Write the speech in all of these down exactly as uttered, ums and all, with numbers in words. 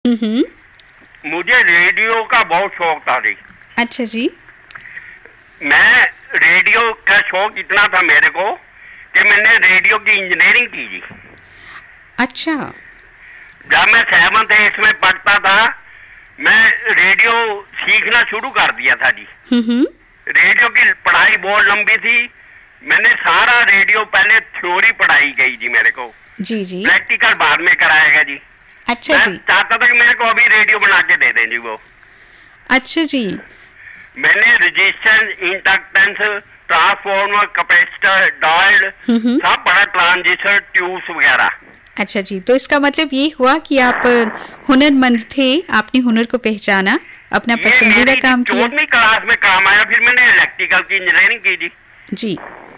हम्म। मुझे रेडियो का बहुत शौक था जी। अच्छा जी। मैं रेडियो का शौक इतना था मेरे को कि मैंने रेडियो की इंजीनियरिंग की जी। अच्छा। जब मैं सेवंथ एट्थ में पढ़ता था मैं रेडियो सीखना शुरू कर दिया था जी। हम्म। रेडियो की पढ़ाई बहुत लंबी थी। मैंने सारा रेडियो पहले थ्योरी पढ़ाई गई जी मेरे को। जी जी। प्रैक्टिकल बाद में कराया गया जी। अच्छा मैं जी। चाहता था कि मेरे को अभी रेडियो बना के दे दें जी वो। अच्छा जी। मैंने resistance, inductance, transformer, capacitor, diode हम्म। सब पढ़ा, ट्रांजिस्टर, ट्यूब्स वगैरह। अच्छा जी, तो इसका मतलब ये हुआ कि आप हुनरमंद थे, आपने हुनर को पहचाना, अपना पसंदीदा काम किया। चौदहवीं क्लास में काम आया, फिर मैंने इलेक्ट्रिकल की इंजीनियरिंग की जी। जी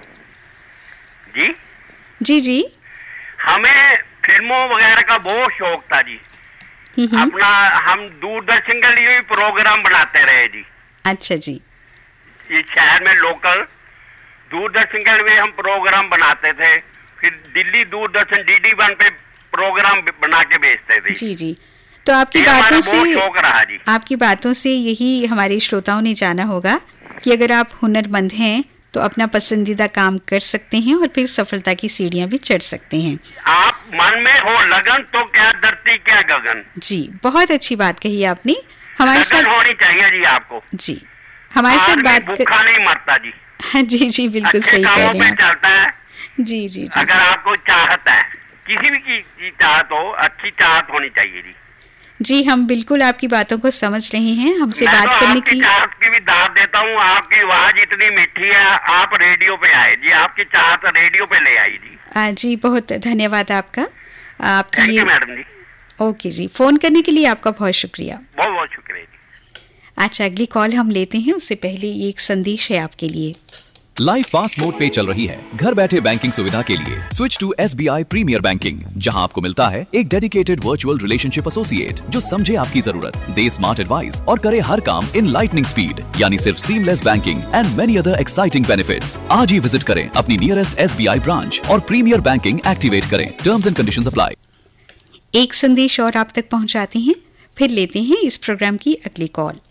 जी जी जी। हमें फिल्मों वगैरह का बहुत शौक था जी। हम्म। अपना हम दूरदर्शन के लिए भी प्रोग्राम बनाते रहे जी। अच्छा जी। इस शहर में लोकल दूरदर्शन के लिए हम प्रोग्राम बनाते थे, फिर Delhi Doordarshan D D one पे प्रोग्राम बना के भेजते थे जी जी। तो आपकी ये बातों हमारा से बहुत शौक रहा जी। आपकी बातों से यही हमारे श्रोताओं ने जाना होगा कि अगर आप हुनरमंद हैं तो अपना पसंदीदा काम कर सकते हैं और फिर सफलता की सीढ़ियां भी चढ़ सकते हैं। आप मन में हो लगन तो क्या धरती क्या गगन। जी, बहुत अच्छी बात कही आपने। हमारे लगन साथ होनी चाहिए जी आपको। जी, हमारे साथ आदमी बात भूखा नहीं मरता जी। हाँ जी जी, बिल्कुल अच्छे सही कह कामों रहे पे हैं चलता है। आप। जी जी जी। अगर आपको चाहत है, किसी भी चीज की चाहत हो, अच्छी चाहत होनी चाहिए जी। जी, हम बिल्कुल आपकी बातों को समझ रहे हैं। हमसे मैं बात तो करने आपकी की चाहत की भी दाद देता हूँ। आपकी आवाज इतनी मीठी है, आप रेडियो पे आए जी, आपकी चाहत रेडियो पे ले आई जी। आ, जी, बहुत धन्यवाद आपका। आपकी थैंक यू ये मैडम जी। ओके जी, फोन करने के लिए आपका बहुत शुक्रिया। बहुत बहुत शुक्रिया जी। अच्छा, अगली कॉल हम लेते हैं, उससे पहले ये एक संदेश है आपके लिए। लाइफ फास्ट मोड पे चल रही है। घर बैठे बैंकिंग सुविधा के लिए switch to S B I premiere banking, जहां आपको मिलता है एक डेडिकेटेड वर्चुअल रिलेशनशिप एसोसिएट जो समझे आपकी जरूरत, दे स्मार्ट एडवाइस और करे हर काम इन लाइटनिंग स्पीड, यानी सिर्फ seamless banking and many other exciting benefits. आज ही विजिट करें अपनी nearest S B I branch और प्रीमियर बैंकिंग एक्टिवेट करें। Terms and conditions apply. एक संदेश और आप तक पहुंचाते हैं, फिर लेते हैं इस प्रोग्राम की अगली कॉल।